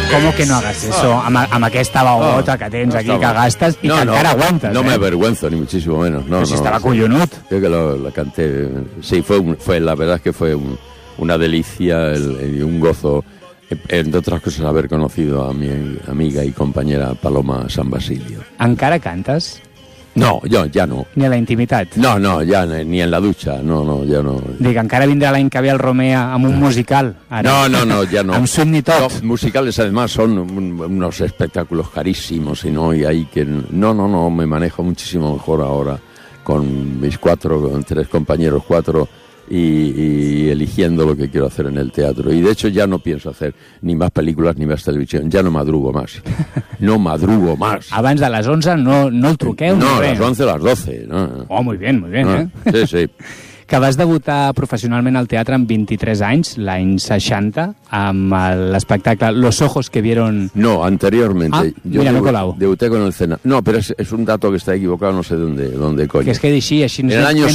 ¿Cómo que no hagas eso? Amb aquesta babota que tens aquí, que gastes y que encara aguantas. No me avergüenzo, ni muchísimo menos. Pero si estaba collonut. Creo que la canté. Sí, fue la verdad es que fue una delicia y un gozo, entre otras cosas, haber conocido a mi amiga y compañera Paloma San Basilio. ¿Encara cantes? No, yo ya no. Ni a la intimitat? No, ya ni en la ducha, no, ya no. Dic, encara vindrà l'any que ve el Romea amb un musical. Ara. No, ya no. Amb Sweeney Todd. No, musicales además son unos espectáculos carísimos y hay que... No, me manejo muchísimo mejor ahora con mis con 3 compañeros, 4... Y eligiendo lo que quiero hacer en el teatro. Y de hecho ya no pienso hacer ni más películas ni más televisión. Ya no madrugo más. Abans de les 11 no el truqueu? No, a les 11 a les 12. No. Oh, muy bien, Sí. Que vas debutar professionalment al teatre amb 23 anys, l'any 60, amb l'espectacle Los ojos que vieron... No, anteriormente. Mira, me he colado. Debuté con el Cena. No, pero es un dato que está equivocado, no sé dónde coño. Que es que així en el año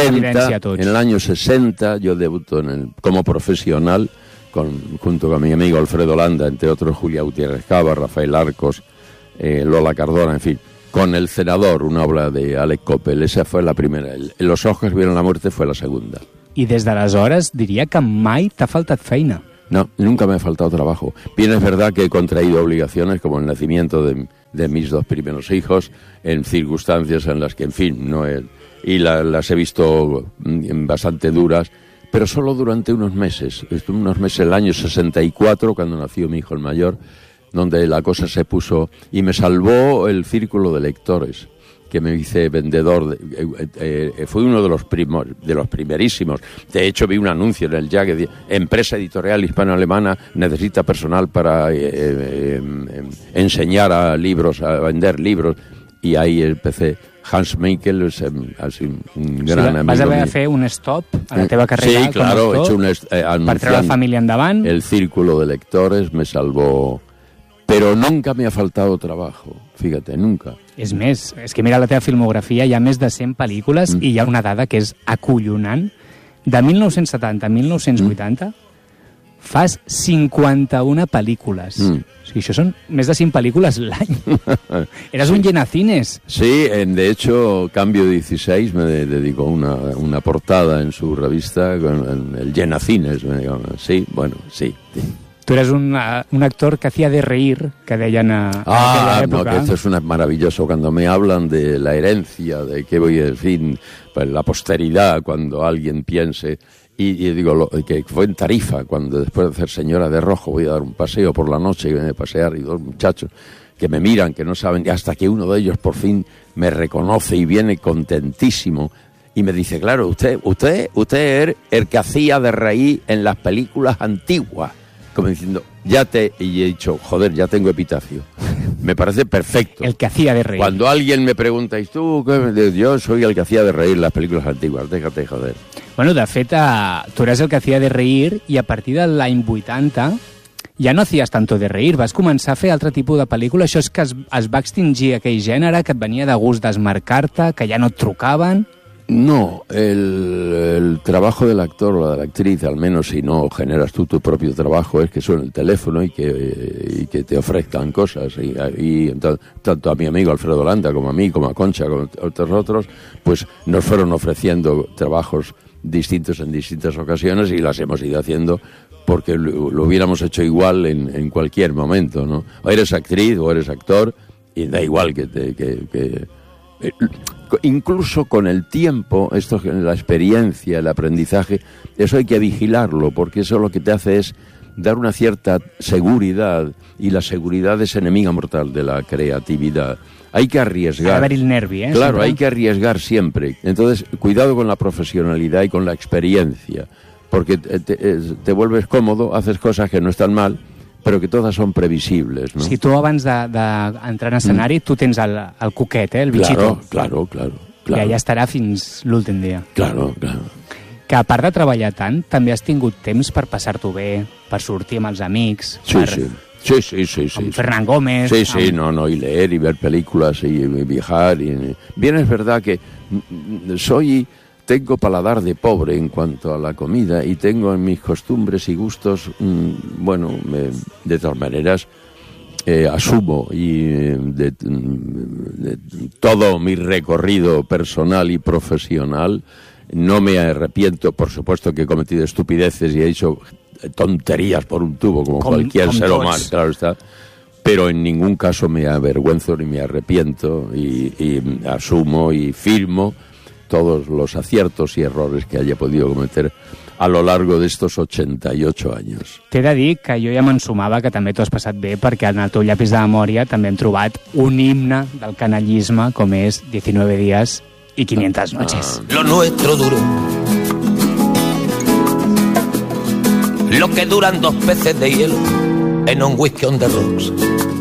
60 yo debuto como profesional junto con mi amigo Alfredo Landa, entre otros Julia Gutiérrez Cava, Rafael Arcos, Lola Cardona, en fin. Con El Cenador, una obra de Alec Coppel. Esa fue la primera. Los ojos vieron la muerte fue la segunda. I des d'aleshores diria que mai t'ha faltat feina. No, nunca me ha faltado trabajo. Bien, es verdad que he contraído obligaciones como el nacimiento de mis 2 primeros hijos en circunstancias en las que, en fin, las he visto bastante duras, pero solo durante unos meses. Estuve unos meses, el año 64, cuando nació mi hijo el mayor, donde la cosa se puso, y me salvó el círculo de lectores, que me hice vendedor. Fui uno de los primerísimos. De hecho, vi un anuncio en el JAG que decía: empresa editorial hispano-alemana necesita personal para enseñar a vender libros, y ahí empecé. Hans Meikel es así un gran amigo. Vas haver de fer un stop a la teva carrera. Sí, claro, he hecho per treure la família endavant. El círculo de lectores me salvó, pero nunca me ha faltado trabajo, fíjate, nunca. És més, és que mira la teva filmografia, hi ha més de 100 pel·lícules i hi ha una dada que és acollonant. De 1970 a 1980 fas 51 pel·lícules. O sigui, això són més de 100 pel·lícules l'any. Eres un llenacines. Sí, de hecho, Cambio 16 me dedicó una portada en su revista con el llenacines. Sí, bueno, sí. Tú eres un actor que hacía de reír, que deien a aquella època. No, que esto es maravilloso. Cuando me hablan de la herencia, de que voy, en fin, pues la posteridad, cuando alguien piense... Y digo, que fue en Tarifa, cuando después de hacer Señora de Rojo voy a dar un paseo por la noche, y viene a pasear, y 2 muchachos que me miran, que no saben, y hasta que uno de ellos por fin me reconoce y viene contentísimo y me dice: claro, usted es el que hacía de reír en las películas antiguas. Como diciendo, y he dicho, joder, ya tengo epitafio. Me parece perfecto. El que hacía de reír. Cuando alguien me pregunta, ¿y tú qué? Yo soy el que hacía de reír las películas antiguas, déjate joder. Bueno, de fet, tu eres el que hacía de reír, i a partir de l'any 80 ja no hacías tanto de reír, vas començar a fer altre tipus de pel·lícula. Això és que es va extingir aquell gènere, que et venia de gust desmarcar-te, que ja no et trucaven... No, el trabajo del actor o de la actriz, al menos si no generas tú tu propio trabajo, es que suene el teléfono y que te ofrezcan cosas. Y tanto a mi amigo Alfredo Landa como a mí, como a Concha, como a otros, pues nos fueron ofreciendo trabajos distintos en distintas ocasiones y las hemos ido haciendo porque lo hubiéramos hecho igual en cualquier momento, ¿no? O eres actriz o eres actor y da igual incluso con el tiempo, la experiencia, el aprendizaje, eso hay que vigilarlo, porque eso lo que te hace es dar una cierta seguridad, y la seguridad es enemiga mortal de la creatividad. Hay que arriesgar. A ver el nervi, ¿eh? Claro, hay que arriesgar siempre. Entonces, cuidado con la profesionalidad y con la experiencia, porque te vuelves cómodo, haces cosas que no están mal, però que totes són previsibles, ¿no? Si tu abans d'entrar en escenari, tu tens el cuquet, el bichito. Claro. Que allà estarà fins l'últim dia. Claro. Que a part de treballar tant, també has tingut temps per passar-t'ho bé, per sortir amb els amics, Sí. Con Fernán Gómez. Sí, y leer y ver películas y viajar. Bien, es verdad que soy tengo paladar de pobre en cuanto a la comida y tengo en mis costumbres y gustos, de todas maneras, asumo y de todo mi recorrido personal y profesional, no me arrepiento. Por supuesto que he cometido estupideces y he hecho tonterías por un tubo, como cualquier ser humano, claro está. Pero en ningún caso me avergüenzo ni me arrepiento y asumo y firmo todos los aciertos y errores que haya podido cometer a lo largo de estos 88 anys. T'he de dir que jo ja m'ensumava que també t'ho has passat bé, perquè en el teu llapis de memòria també hem trobat un himne del canallisme com és 19 días y 500 noches. Lo nuestro duró lo que duran 2 peces de hielo en un whisky on the rocks.